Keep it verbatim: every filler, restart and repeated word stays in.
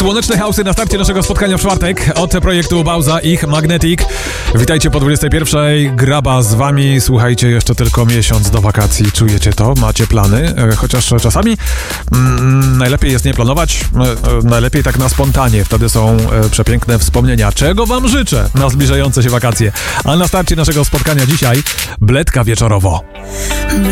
Słoneczne house'y na starcie naszego spotkania w czwartek od projektu Bauza, ich Magnetic. Witajcie po dwudziestej pierwszej. Graba z wami. Słuchajcie, jeszcze tylko miesiąc do wakacji. Czujecie to? Macie plany? Chociaż czasami mm, najlepiej jest nie planować. Najlepiej tak na spontanie. Wtedy są przepiękne wspomnienia. Czego wam życzę na zbliżające się wakacje? A na starcie naszego spotkania dzisiaj bledka wieczorowo.